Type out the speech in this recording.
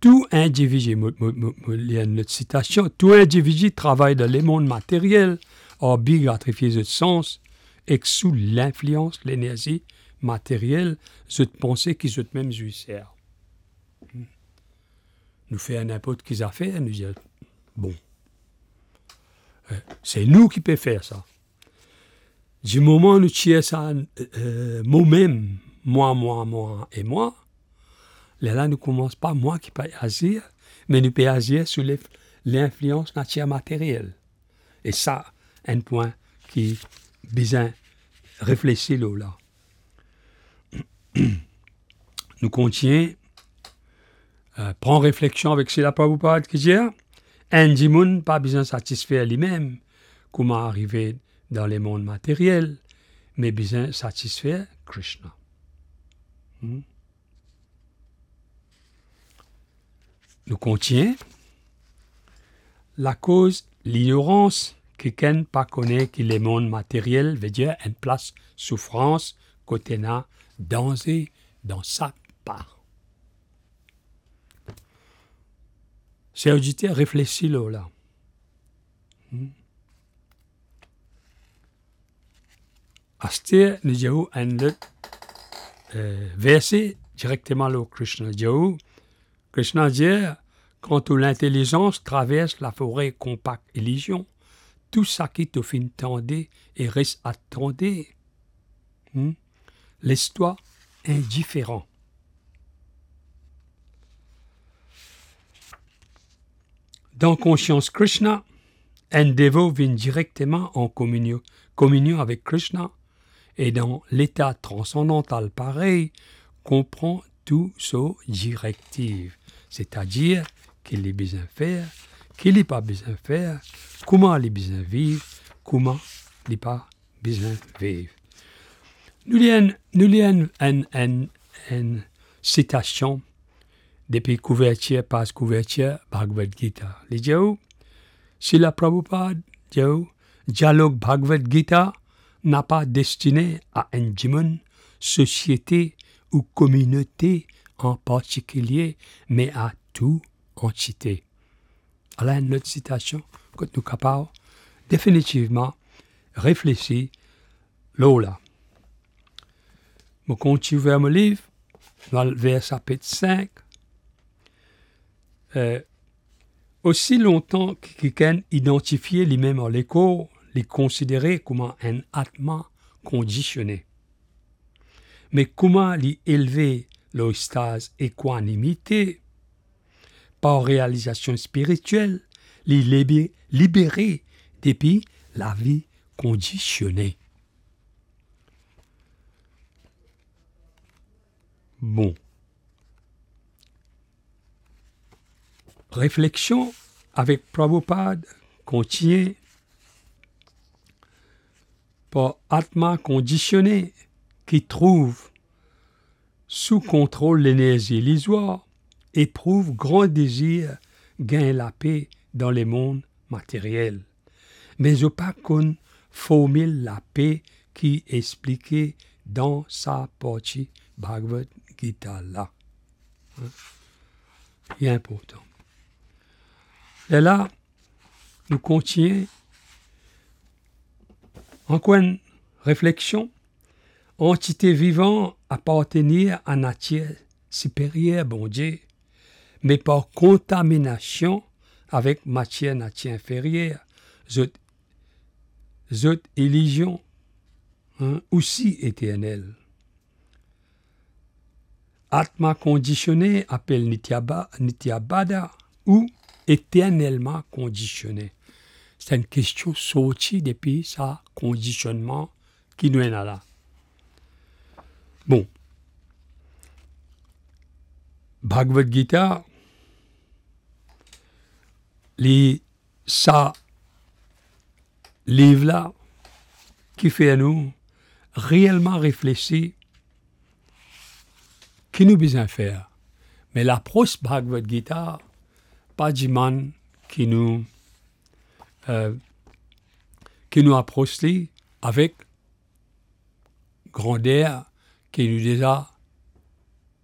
tout individu, il y a une autre citation, tout individu travaille dans le monde matériel, or bigratifié de sens, et que sous l'influence de l'énergie matérielle, cette pensée qui est même juicière. Nous fait n'importe quelle affaire, nous dit, bon, c'est nous qui pouvons faire ça. Du moment où nous tirons ça, moi-même, moi et moi, là, nous ne commençons pas moi qui peux agir, mais nous pouvons agir sous l'influence matière matérielle. Et ça, un point qui besoin réfléchir là. Nous continuons, prends réflexion avec ce la Prabhupada qui dit, un dimoun pas besoin de satisfaire lui-même, comment arriver dans le monde matériel, mais besoin de satisfaire Krishna. Nous continuons. La cause, l'ignorance, quelqu'un pas connaît que le monde matériel veut dire une place souffrance, côté na, danger dans sa part. C'est auditeur, réfléchis là. Astir, nous avons un autre verset directement au Krishna. Krishna dit, quand l'intelligence traverse la forêt compacte illusion, tout ça qui te fait tendre et reste attendre, laisse-toi indifférent. Dans conscience Krishna, un dévot vient directement en communion avec Krishna et dans l'état transcendantal pareil, comprend tout ses directives, c'est-à-dire qu'il est besoin de faire, qu'il n'est pas besoin de faire, comment il est besoin de vivre, comment il n'est pas besoin de vivre. Nous lisons une citation depuis couverture par couverture Bhagavad Gita. Les dieux, si la Prabhupada dit, dialogue Bhagavad Gita n'a pas destiné à un diamant, société ou communauté en particulier, mais à toute entité. Alors, une autre citation que nous sommes capables définitivement réfléchir là. Je continue vers mon livre, dans le vers chapitre 5. Aussi longtemps que quelqu'un identifié lui-même en l'écho, les considérer comme un atma conditionné. Mais comment l'y élever l'ostase équanimité par réalisation spirituelle, l'y libérer depuis la vie conditionnée. Bon. Réflexion avec Prabhupada continue par Atma conditionné qui trouve sous contrôle l'énergie illusoire, éprouve grand désir, gagne la paix dans les mondes matériels. Mais pas qu'on formule la paix qui est expliquée dans sa partie Bhagavad Gita là. C'est important. Et là, nous continuons encore une réflexion. Entité vivante appartenir à nature supérieure, bon Dieu, mais par contamination avec matière inférieure, zot illusion aussi éternelle. Atma conditionné appelle Nityabada ou éternellement conditionné. C'est une question sortie depuis ça conditionnement qui nous est là. Bon. Bhagavad Gita, ça livre-là qui fait à nous réellement réfléchir qui nous besoin faire. Mais l'approche Bhagavad Gita, pas du man qui nous approche avec grandeur, qui nous déjà